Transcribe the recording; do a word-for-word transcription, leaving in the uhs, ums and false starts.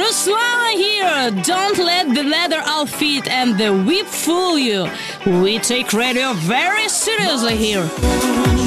Ruslana here! Don't let the leather outfit and the whip fool you. We take radio very seriously here.